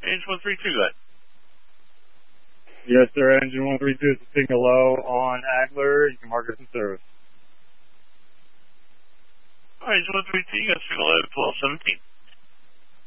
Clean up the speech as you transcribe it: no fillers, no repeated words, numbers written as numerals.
Engine 132, go ahead. Yes, sir. Engine 132 is a signal low on Agler. You can mark us in service. All right, Engine 132, you got signal low at 1217.